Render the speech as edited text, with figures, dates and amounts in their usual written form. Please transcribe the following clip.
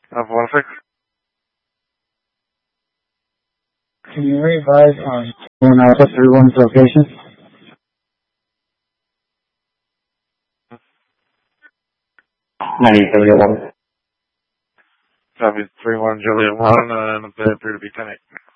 1-6. Can you revise on 1 Alpha 31's location? Copy 3-1 Juliet 1, and they appear to be 10-8.